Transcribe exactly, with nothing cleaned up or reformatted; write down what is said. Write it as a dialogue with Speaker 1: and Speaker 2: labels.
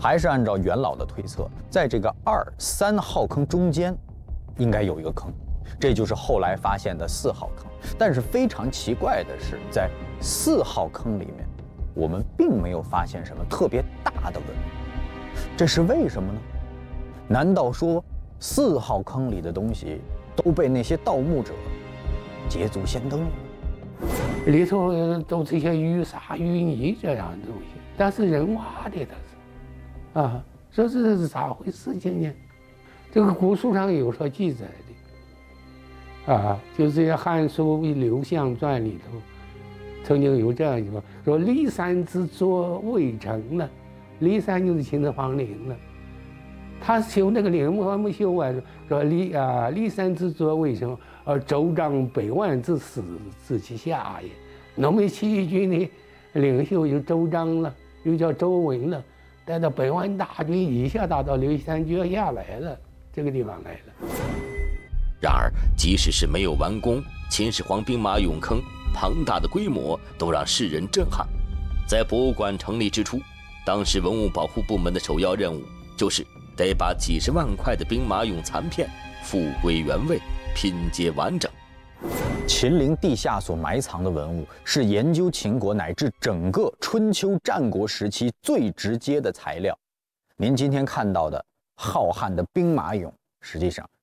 Speaker 1: 还是按照元老的推测，在这个二三号坑中间，应该有一个坑，这就是后来发现的四号坑。但是非常奇怪的是，在四号坑里面，我们并没有发现什么特别大的文物，这是为什么呢？难道说四号坑里的东西都被那些盗墓者捷足先登了？
Speaker 2: 里头都是一些淤沙淤泥这样的东西，但是人挖的它是，啊，这是是咋回事情呢？这个古书上有所记载的，啊，就是《汉书·刘向传》里头曾经有这样一句话，说骊山之作未成呢，骊山就是秦始皇陵了。他修那个陵还没修完，说骊啊骊山之作未成，而周章百万之死自其下也。那么起义军的领袖就周章了，又叫周文了，带着百万大军一下打到骊山脚下来了，这个地方来了。
Speaker 3: 然而，即使是没有完工，秦始皇兵马俑坑庞大的规模都让世人震撼。在博物馆成立之初，当时文物保护部门的首要任务就是得把几十万块的兵马俑残片复归原位，拼接完整。
Speaker 1: 秦陵地下所埋藏的文物，是研究秦国乃至整个春秋战国时期最直接的材料。您今天看到的浩瀚的兵马俑，实际上